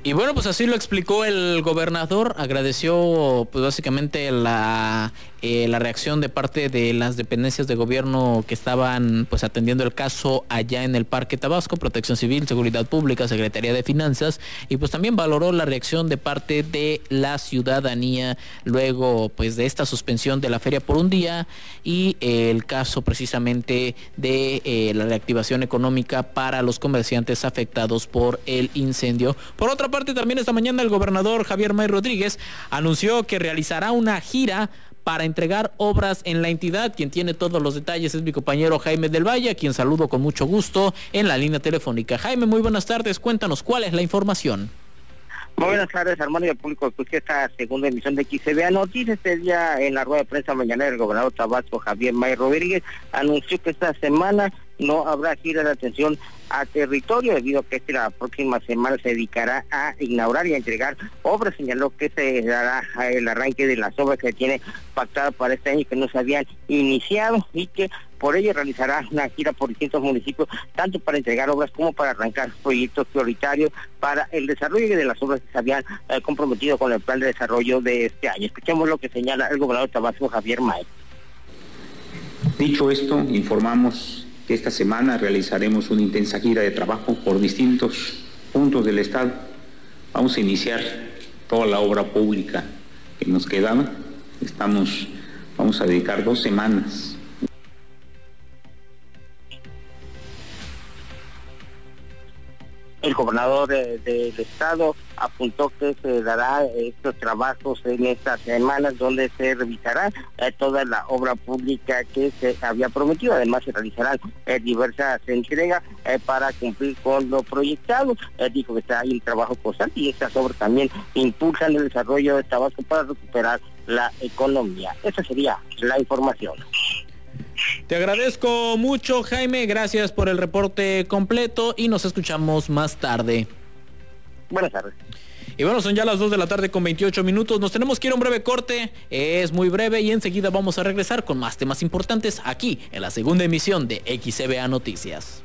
Y bueno, pues así lo explicó el gobernador, agradeció pues básicamente la reacción de parte de las dependencias de gobierno que estaban pues atendiendo el caso allá en el Parque Tabasco, Protección Civil, Seguridad Pública, Secretaría de Finanzas, y pues también valoró la reacción de parte de la ciudadanía luego pues de esta suspensión de la feria por un día y el caso precisamente de la reactivación económica para los comerciantes afectados por el incendio. Por otra parte, también esta mañana el gobernador Javier May Rodríguez anunció que realizará una gira para entregar obras en la entidad. Quien tiene todos los detalles es mi compañero Jaime del Valle, a quien saludo con mucho gusto en la línea telefónica. Jaime, muy buenas tardes, cuéntanos cuál es la información. Muy buenas tardes, Armando y al público. Pues que esta segunda emisión de XCBA Noticias, este día en la rueda de prensa mañanera, el gobernador Tabasco Javier May Rodríguez anunció que esta semana no habrá gira de atención a territorio, debido a que la próxima semana se dedicará a inaugurar y a entregar obras. Señaló que se dará el arranque de las obras que tiene pactada para este año y que no se habían iniciado, y que por ello realizará una gira por distintos municipios, tanto para entregar obras como para arrancar proyectos prioritarios para el desarrollo de las obras que se habían comprometido con el plan de desarrollo de este año. Escuchemos lo que señala el gobernador Tabasco Javier May. Dicho esto, informamos que esta semana realizaremos una intensa gira de trabajo por distintos puntos del estado. Vamos a iniciar toda la obra pública que nos quedaba. Vamos a dedicar 2 semanas. El gobernador del estado apuntó que se dará estos trabajos en estas semanas, donde se revisará toda la obra pública que se había prometido. Además, se realizarán diversas entregas para cumplir con lo proyectado. Dijo que está ahí un trabajo constante y estas obras también impulsan el desarrollo de Tabasco para recuperar la economía. Esa sería la información. Te agradezco mucho, Jaime, gracias por el reporte completo y nos escuchamos más tarde. Buenas tardes. Y bueno, son ya las 2 de la tarde con 28 minutos, nos tenemos que ir a un breve corte, es muy breve y enseguida vamos a regresar con más temas importantes aquí en la segunda emisión de XCBA Noticias.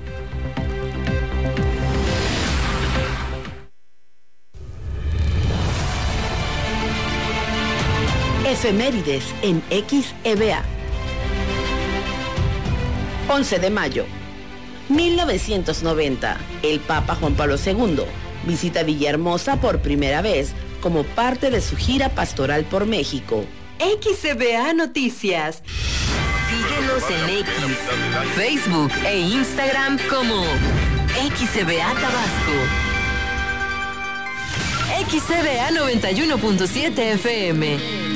Efemérides en XEBA. 11 de mayo, 1990, el Papa Juan Pablo II visita Villahermosa por primera vez como parte de su gira pastoral por México. XCBA Noticias. Síguenos en X, Facebook e Instagram como XCBA Tabasco. XCBA 91.7 FM.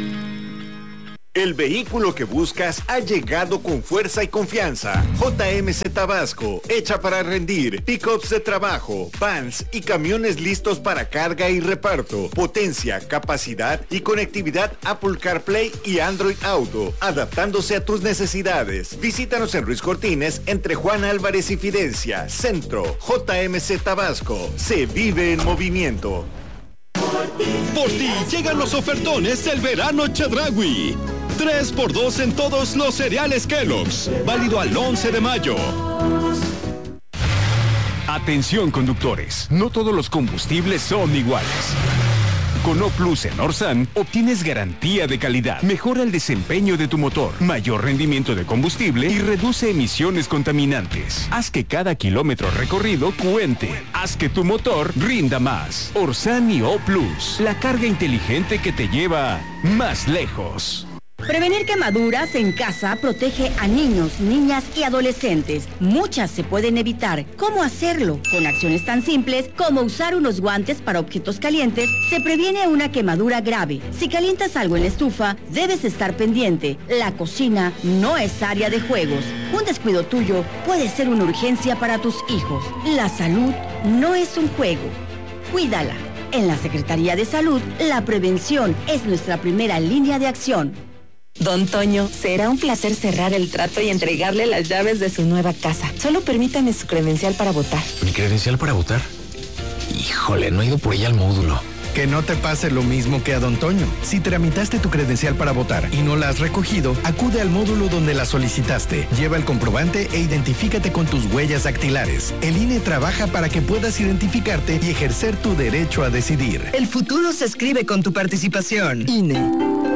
El vehículo que buscas ha llegado con fuerza y confianza. JMC Tabasco, hecha para rendir. Pickups de trabajo, vans y camiones listos para carga y reparto. Potencia, capacidad y conectividad Apple CarPlay y Android Auto, adaptándose a tus necesidades. Visítanos en Ruiz Cortines, entre Juan Álvarez y Fidencia. Centro, JMC Tabasco. Se vive en movimiento. Por ti llegan los ofertones del verano Chedraui. 3x2 en todos los cereales Kellogg's. Válido al 11 de mayo. Atención conductores, no todos los combustibles son iguales. Con O Plus en Orsan obtienes garantía de calidad, mejora el desempeño de tu motor, mayor rendimiento de combustible y reduce emisiones contaminantes. Haz que cada kilómetro recorrido cuente. Haz que tu motor rinda más. Orsan y O Plus, la carga inteligente que te lleva más lejos. Prevenir quemaduras en casa protege a niños, niñas y adolescentes. Muchas se pueden evitar. ¿Cómo hacerlo? Con acciones tan simples como usar unos guantes para objetos calientes, se previene una quemadura grave. Si calientas algo en la estufa, debes estar pendiente. La cocina no es área de juegos. Un descuido tuyo puede ser una urgencia para tus hijos. La salud no es un juego. Cuídala. En la Secretaría de Salud, la prevención es nuestra primera línea de acción. Don Toño, será un placer cerrar el trato y entregarle las llaves de su nueva casa. Solo permítame su credencial para votar. ¿Mi credencial para votar? Híjole, no he ido por ella al módulo. Que no te pase lo mismo que a Don Toño. Si tramitaste tu credencial para votar y no la has recogido, acude al módulo donde la solicitaste. Lleva el comprobante e identifícate con tus huellas dactilares. El INE trabaja para que puedas identificarte y ejercer tu derecho a decidir. El futuro se escribe con tu participación. INE.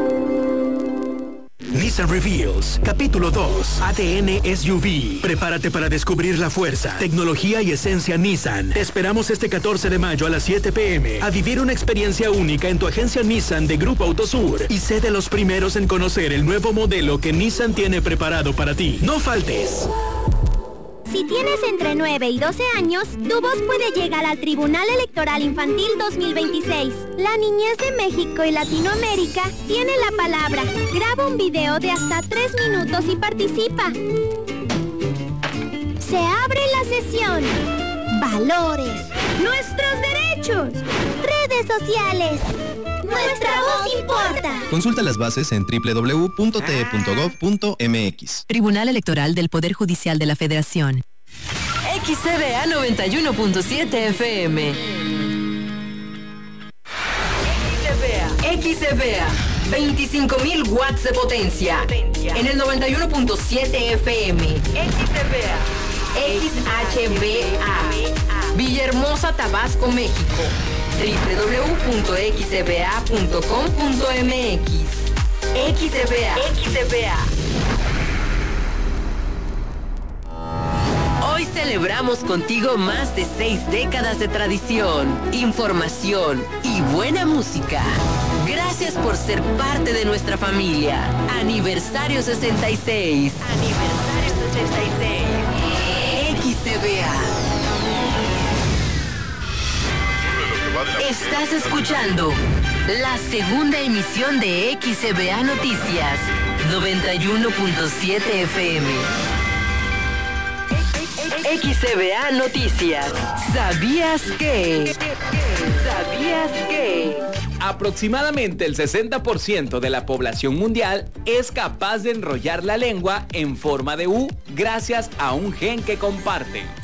Nissan Reveals, capítulo 2, ADN SUV. Prepárate para descubrir la fuerza, tecnología y esencia Nissan. Te esperamos este 14 de mayo a las 7 p.m. a vivir una experiencia única en tu agencia Nissan de Grupo Autosur y sé de los primeros en conocer el nuevo modelo que Nissan tiene preparado para ti. No faltes. Si tienes entre 9 y 12 años, tu voz puede llegar al Tribunal Electoral Infantil 2026. La niñez de México y Latinoamérica tiene la palabra. Graba un video de hasta 3 minutos y participa. Se abre la sesión. Valores. Nuestros derechos. Redes sociales. Nuestra voz importa. Consulta las bases en www.te.gov.mx. Tribunal Electoral del Poder Judicial de la Federación. XCBA 91.7 FM. XCBA 25.000 watts de potencia. En el 91.7 FM. XCBA. Villahermosa, Tabasco, México. www.xcba.com.mx. XCBA. Hoy celebramos contigo más de 6 décadas de tradición, información y buena música. Gracias por ser parte de nuestra familia. Aniversario 66. XCBA. Estás escuchando la segunda emisión de XCBA Noticias 91.7 FM. XCBA Noticias. ¿Sabías que? Aproximadamente el 60% de la población mundial es capaz de enrollar la lengua en forma de U gracias a un gen que comparten.